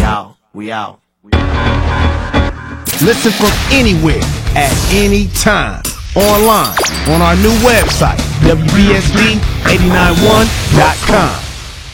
out. We out. Listen from anywhere, at any time. Online, on our new website, WBSD891.com.